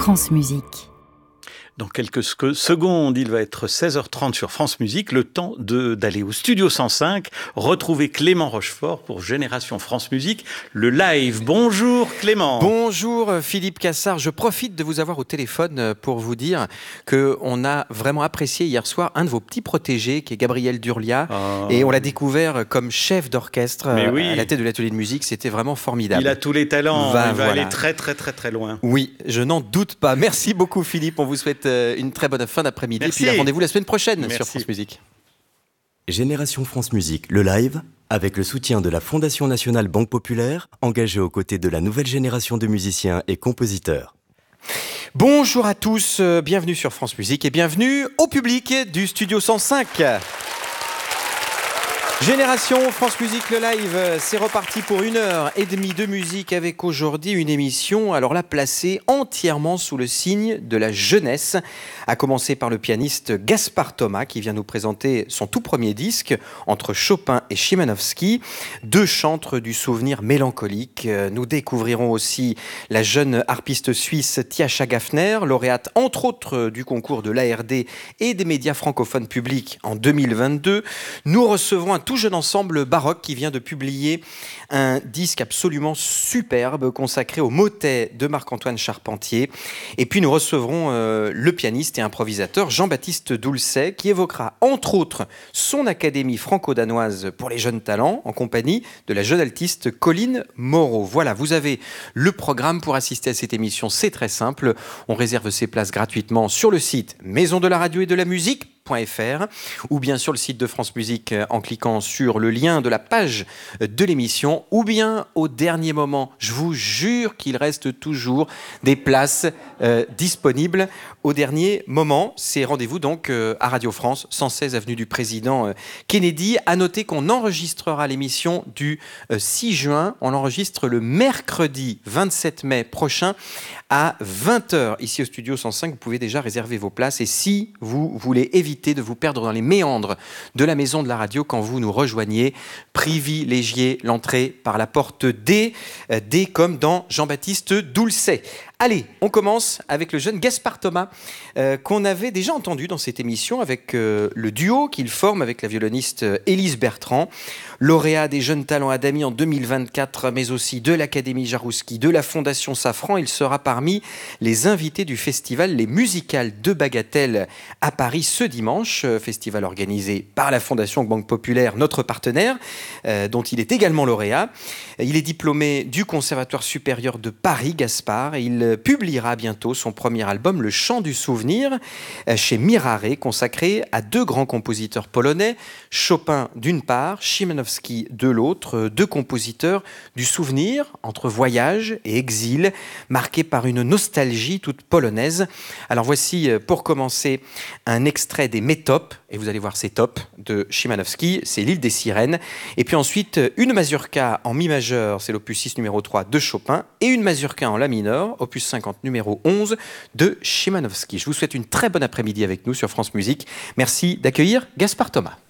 France Musique. Dans quelques secondes, il va être 16h30 sur France Musique, le temps d'aller au Studio 105, retrouver Clément Rochefort pour Génération France Musique, le live. Bonjour Clément. Bonjour Philippe Cassard, je profite de vous avoir au téléphone pour vous dire qu'on a vraiment apprécié hier soir un de vos petits protégés qui est Gabriel Durlia et on l'a découvert comme chef d'orchestre à la tête de l'atelier de musique, c'était vraiment formidable. Il a tous les talents, il va aller très loin. Oui, je n'en doute pas. Merci beaucoup Philippe, on vous souhaite une très bonne fin d'après-midi. Merci. Et puis rendez-vous la semaine prochaine Merci. sur France Musique. Génération France Musique, le live, avec le soutien de la Fondation nationale Banque Populaire, engagée aux côtés de la nouvelle génération de musiciens et compositeurs. Bonjour à tous, bienvenue sur France Musique et bienvenue au public du Studio 105. Génération France Musique, le live, c'est reparti pour 1h30 de musique avec aujourd'hui une émission, alors là placée entièrement sous le signe de la jeunesse, à commencer par le pianiste Gaspard Thomas qui vient nous présenter son tout premier disque entre Chopin et Chimanovski, deux chantres du souvenir mélancolique. Nous découvrirons aussi la jeune harpiste suisse Tiascha Gaffner, lauréate entre autres du concours de l'ARD et des médias francophones publics en 2022. Nous recevrons un tout jeune ensemble baroque qui vient de publier un disque absolument superbe consacré au motet de Marc-Antoine Charpentier. Et puis nous recevrons le pianiste et improvisateur Jean-Baptiste Doulcet qui évoquera entre autres son académie franco-danoise pour les jeunes talents en compagnie de la jeune altiste Colline Moreau. Voilà, vous avez le programme pour assister à cette émission, c'est très simple. On réserve ses places gratuitement sur le site Maison de la radio et de la musique ou bien sur le site de France Musique en cliquant sur le lien de la page de l'émission ou bien au dernier moment. Je vous jure qu'il reste toujours des places disponibles au dernier moment. C'est rendez-vous donc à Radio France, 116 avenue du Président Kennedy. À noter qu'on enregistrera l'émission du 6 juin. On l'enregistre le mercredi 27 mai prochain à 20h. Ici au Studio 105, vous pouvez déjà réserver vos places. Et si vous voulez éviter de vous perdre dans les méandres de la maison de la radio quand vous nous rejoignez, privilégiez l'entrée par la porte D, D comme dans Jean-Baptiste Doulcet. Allez, on commence avec le jeune Gaspard Thomas qu'on avait déjà entendu dans cette émission avec le duo qu'il forme avec la violoniste Élise Bertrand, lauréat des Jeunes Talents Adami en 2024, mais aussi de l'Académie Jarouski, de la Fondation Safran. Il sera parmi les invités du festival Les Musicales de Bagatelle à Paris ce dimanche, festival organisé par la Fondation Banque Populaire, notre partenaire, dont il est également lauréat. Il est diplômé du Conservatoire supérieur de Paris, Gaspard, et il publiera bientôt son premier album, Le Chant du Souvenir, chez Mirare, consacré à deux grands compositeurs polonais, Chopin d'une part, Chimanovski de l'autre, deux compositeurs du souvenir entre voyage et exil, marqués par une nostalgie toute polonaise. Alors voici, pour commencer, un extrait des Métopes, et vous allez voir ces topes de Chimanovski, c'est l'île des sirènes, et puis ensuite une mazurka en mi majeur, c'est l'opus 6 numéro 3 de Chopin, et une mazurka en la mineur, opus 50 numéro 11 de Chimanovski. Je vous souhaite une très bonne après-midi avec nous sur France Musique. Merci d'accueillir Gaspard Thomas.